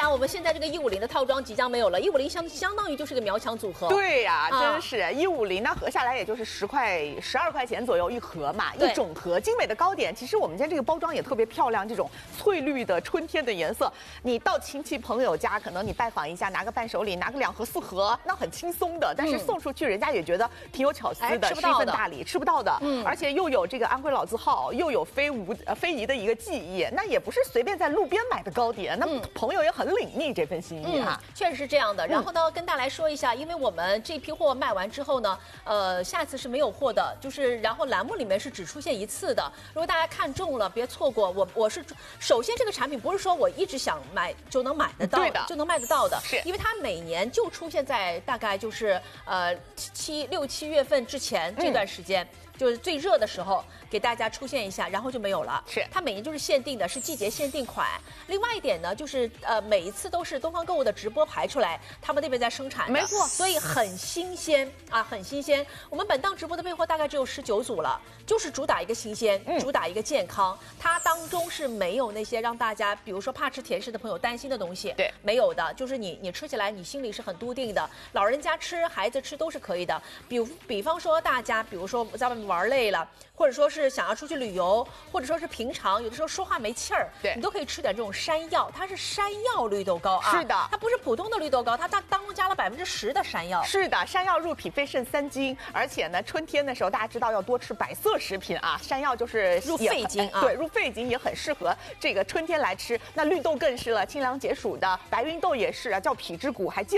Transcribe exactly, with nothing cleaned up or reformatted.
我们现在这个一五零的套装即将没有了，一五零相相当于就是个苗强组合。 对呀、啊，真是一五零，那合下来也就是十块、十二块钱左右一盒嘛，一整盒精美的糕点。其实我们家这个包装也特别漂亮，这种翠绿的春天的颜色。你到亲戚朋友家，可能你拜访一下，拿个伴手礼，拿个两盒四盒，那很轻松的。但是送出去，人家也觉得挺有巧思的， 哎、 是一份大礼，吃不到的。嗯，而且又有这个安徽老字号，又有非无呃非遗的一个技艺，那也不是随便在路边买的糕点，那朋友也很领逆这份心意啊。 嗯、确实是这样的。然后呢，跟大家来说一下，因为我们这批货卖完之后呢，呃，下次是没有货的，就是然后栏目里面是只出现一次的。如果大家看中了，别错过。我我是首先这个产品不是说我一直想买就能买得到的，就能卖得到的， 是因为它每年就出现在大概就是呃七六七月份之前这段时间。嗯，就是最热的时候给大家出现一下，然后就没有了。 是， 它每年就是限定的，是季节限定款。另外一点呢，就是呃每一次都是东方购物的直播排出来，他们那边在生产的， 没错， 所以很新鲜啊，很新鲜。我们本档直播的备货大概只有十九组了，就是主打一个新鲜，嗯、主打一个健康。它当中是没有那些让大家，比如说怕吃甜食的朋友担心的东西， 对， 没有的，就是你你吃起来你心里是很笃定的，老人家吃、孩子吃都是可以的。比比方说大家，比如说在外面玩累了，或者说是想要出去旅游，或者说是平常有的时候说话没气儿， 对， 你都可以吃点这种山药，它是山药绿豆糕啊， 是的， 它不是普通的绿豆糕，它当当中加了百分之十的山药， 是的，山药入脾肺肾三精，而且呢，春天的时候大家知道要多吃白色食品啊，山药就是入肺经啊， 对，入肺经也很适合这个春天来吃。那绿豆更是了，清凉解暑的，白芸豆也是啊，叫脾之谷，还健